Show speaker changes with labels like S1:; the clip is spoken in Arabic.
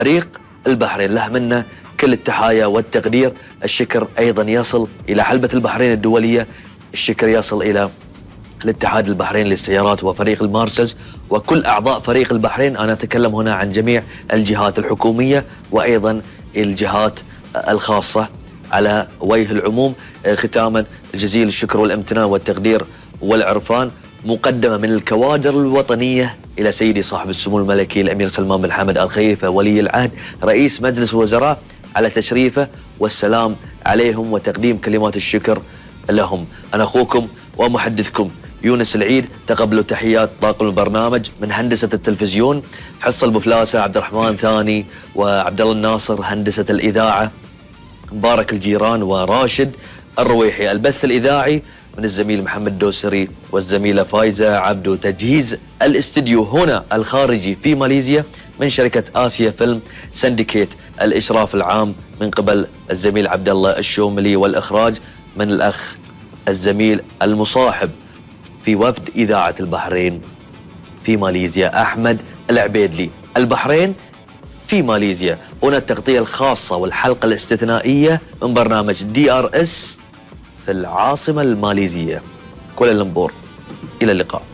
S1: فريق البحرين له منا كل التحايا والتقدير. الشكر أيضا يصل إلى حلبة البحرين الدولية، الشكر يصل إلى الاتحاد البحريني للسيارات وفريق المارسز وكل أعضاء فريق البحرين. أنا أتكلم هنا عن جميع الجهات الحكومية وأيضا الجهات الخاصة على وجه العموم. ختاما جزيل الشكر والامتنان والتقدير والعرفان مقدمة من الكوادر الوطنية إلى سيدي صاحب السمو الملكي الأمير سلمان بن حمد آل خليفة ولي العهد رئيس مجلس الوزراء على تشريفه والسلام عليهم وتقديم كلمات الشكر لهم. أنا أخوكم ومحدثكم يونس العيد. تقبلوا تحيات طاقم البرنامج من هندسة التلفزيون حصة البفلاسة عبد الرحمن ثاني وعبد الله الناصر، هندسة الإذاعة مبارك الجيران وراشد الرويحي، البث الإذاعي من الزميل محمد دوسري والزميلة فايزة عبدو، تجهيز الاستديو هنا الخارجي في ماليزيا من شركة آسيا فيلم سندكيت، الإشراف العام من قبل الزميل عبد الله الشوملي، والإخراج من الأخ الزميل المصاحب في وفد إذاعة البحرين في ماليزيا أحمد العبيدلي. البحرين في ماليزيا. هنا التغطية الخاصة والحلقة الاستثنائية من برنامج DRS في العاصمة الماليزية كوالالمبور. إلى اللقاء.